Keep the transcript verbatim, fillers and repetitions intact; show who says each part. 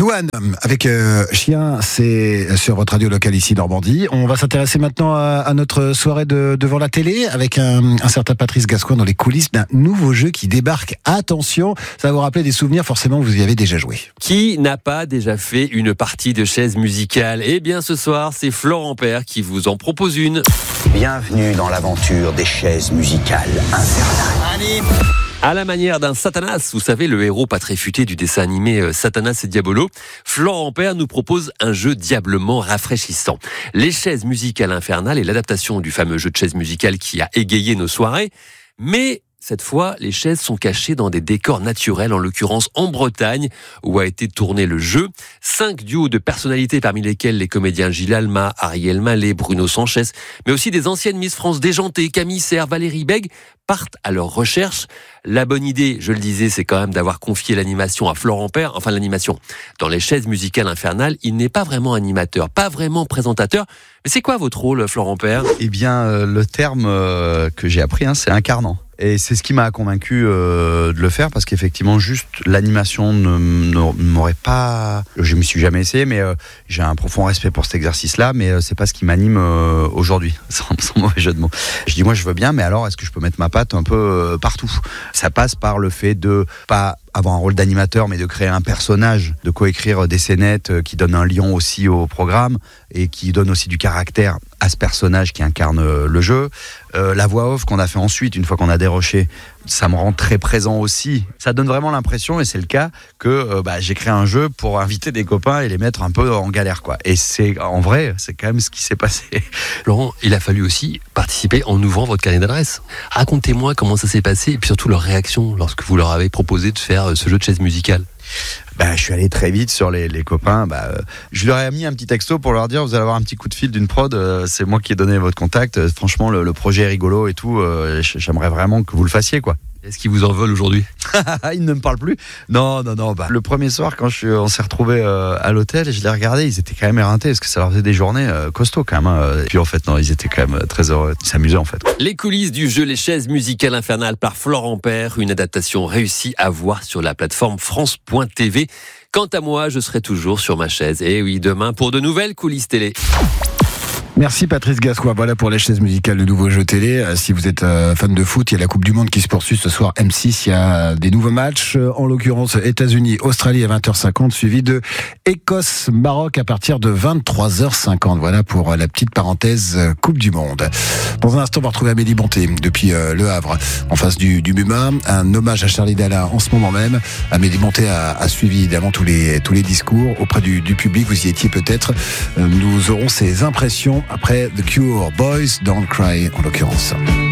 Speaker 1: Louane, avec euh, Chien, c'est sur votre radio locale ici Normandie. On va s'intéresser maintenant à, à notre soirée de, devant la télé avec un, un certain Patrice Gascoigne dans les coulisses d'un nouveau jeu qui débarque. Attention, ça va vous rappeler des souvenirs, forcément vous y avez déjà joué.
Speaker 2: Qui n'a pas déjà fait une partie de chaise musicale ? Eh bien ce soir, c'est Florent Père qui vous en propose une.
Speaker 3: Bienvenue dans l'aventure des chaises musicales infernales. Allez.
Speaker 2: À la manière d'un Satanas, vous savez, le héros pas très futé du dessin animé Satanas et Diabolo, Florent Père nous propose un jeu diablement rafraîchissant. Les chaises musicales infernales est l'adaptation du fameux jeu de chaises musicales qui a égayé nos soirées, mais cette fois, les chaises sont cachées dans des décors naturels, en l'occurrence en Bretagne, où a été tourné le jeu. Cinq duos de personnalités, parmi lesquels les comédiens Gilles Alma, Ariel Mallet, Bruno Sanchez, mais aussi des anciennes Miss France déjantées, Camille Serre, Valérie Bègue, partent à leur recherche. La bonne idée, je le disais, c'est quand même d'avoir confié l'animation à Florent Père, enfin l'animation. Dans les chaises musicales infernales, il n'est pas vraiment animateur, pas vraiment présentateur. Mais c'est quoi votre rôle, Florent Père ?
Speaker 4: Eh bien, euh, le terme euh, que j'ai appris, hein, c'est incarnant. Et c'est ce qui m'a convaincu euh, de le faire, parce qu'effectivement, juste l'animation ne, ne m'aurait pas... Je ne me suis jamais essayé, mais euh, j'ai un profond respect pour cet exercice-là, mais euh, c'est pas ce qui m'anime euh, aujourd'hui, sans, sans mauvais jeu de mots. Je dis, moi, je veux bien, mais alors, est-ce que je peux mettre ma patte un peu euh, partout ? Ça passe par le fait de pas avoir un rôle d'animateur, mais de créer un personnage, de coécrire des scénettes qui donnent un lion aussi au programme et qui donnent aussi du caractère à ce personnage qui incarne le jeu. Euh, la voix off qu'on a fait ensuite, une fois qu'on a déroché, ça me rend très présent aussi. Ça donne vraiment l'impression, et c'est le cas, que euh, bah, j'ai créé un jeu pour inviter des copains et les mettre un peu en galère, quoi. Et c'est, en vrai, c'est quand même ce qui s'est passé.
Speaker 2: Laurent, il a fallu aussi participer en ouvrant votre carnet d'adresse. Racontez-moi comment ça s'est passé et puis surtout leur réaction lorsque vous leur avez proposé de faire ce jeu de chaise musicale.
Speaker 4: Bah, je suis allé très vite sur les, les copains. Bah, euh, je leur ai mis un petit texto pour leur dire, vous allez avoir un petit coup de fil d'une prod. Euh, c'est moi qui ai donné votre contact. Euh, franchement, le, le projet est rigolo et tout. Euh, j'aimerais vraiment que vous le fassiez, quoi.
Speaker 2: Est-ce qu'ils vous en veulent aujourd'hui ?
Speaker 4: Ils ne me parlent plus. Non, non, non. Bah, le premier soir, quand je suis, on s'est retrouvés euh, à l'hôtel, je les regardais, ils étaient quand même éreintés parce que ça leur faisait des journées euh, costauds quand même. Hein. Et puis en fait, non, ils étaient quand même très heureux. Ils s'amusaient en fait.
Speaker 2: Les coulisses du jeu Les chaises musicales infernales par Florent Père, une adaptation réussie à voir sur la plateforme France point T V. Quant à moi, je serai toujours sur ma chaise. Et oui, demain pour de nouvelles coulisses télé.
Speaker 1: Merci Patrice Gascoigne. Voilà pour les chaises musicales, le nouveau jeu télé. Si vous êtes euh, fan de foot, il y a la Coupe du Monde qui se poursuit ce soir M six. Il y a des nouveaux matchs, en l'occurrence États-Unis, Australie à vingt heures cinquante, suivi de Écosse, Maroc à partir de vingt-trois heures cinquante. Voilà pour la petite parenthèse Coupe du Monde. Dans un instant, on va retrouver Amélie Bonté depuis euh, Le Havre, en face du, du Muma. Un hommage à Charlie Dalla en ce moment même. Amélie Bonté a, a suivi évidemment tous les, tous les discours auprès du, du public. Vous y étiez peut-être. Euh, nous aurons ses impressions après The Cure, Boys Don't Cry en l'occurrence.